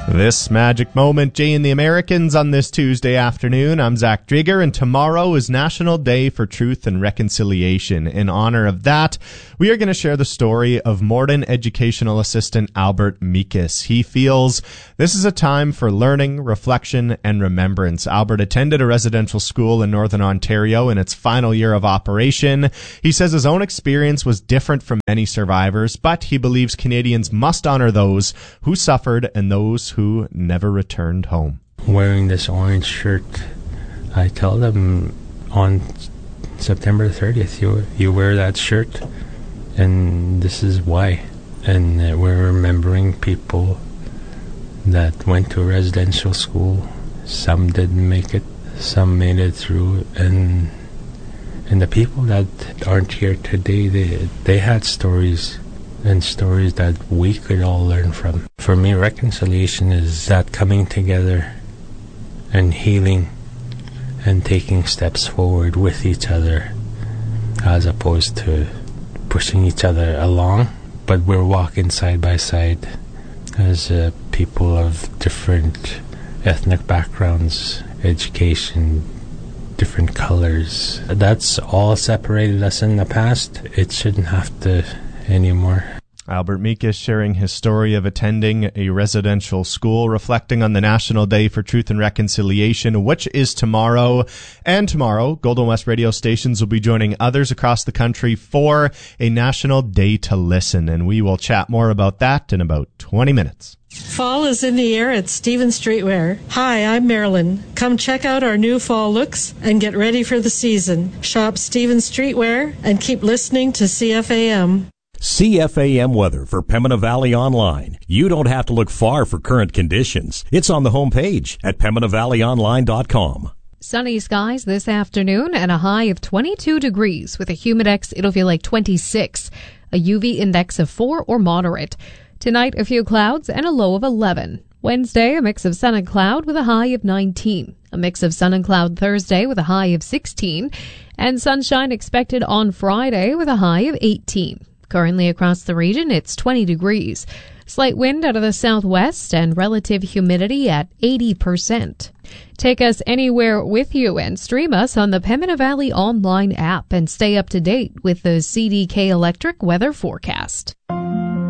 This magic moment, Jay and the Americans, on this Tuesday afternoon. I'm Zach Drieger, and tomorrow is National Day for Truth and Reconciliation. In honor of that, we are going to share the story of Morden Educational Assistant Albert Mikas. He feels this is a time for learning, reflection, and remembrance. Albert attended a residential school in Northern Ontario in its final year of operation. He says his own experience was different from many survivors, but he believes Canadians must honor those who suffered and those who never returned home. Wearing this orange shirt, I tell them on September 30th, you wear that shirt, and this is why. And we're remembering people that went to residential school. Some didn't make it, some made it through, and the people that aren't here today, they had stories, and stories that we could all learn from. For me, reconciliation is that coming together and healing and taking steps forward with each other, as opposed to pushing each other along, but we're walking side by side as people of different ethnic backgrounds, education, different colors. That's all separated us in the past. It shouldn't have to anymore. Albert Mikas sharing his story of attending a residential school, reflecting on the National Day for Truth and Reconciliation, which is tomorrow. And tomorrow, Golden West radio stations will be joining others across the country for a National Day to Listen. And we will chat more about that in about 20 minutes. Fall is in the air at Stevens Streetwear. Hi, I'm Marilyn. Come check out our new fall looks and get ready for the season. Shop Stevens Streetwear and keep listening to CFAM. CFAM weather for Pembina Valley Online. You don't have to look far for current conditions. It's on the homepage at PembinaValleyOnline.com. Sunny skies this afternoon and a high of 22 degrees. With a humidex, it'll feel like 26. A UV index of 4 or moderate. Tonight, a few clouds and a low of 11. Wednesday, a mix of sun and cloud with a high of 19. A mix of sun and cloud Thursday with a high of 16. And sunshine expected on Friday with a high of 18. Currently across the region, it's 20 degrees. Slight wind out of the southwest and relative humidity at 80%. Take us anywhere with you and stream us on the Pembina Valley Online app and stay up to date with the CDK Electric weather forecast.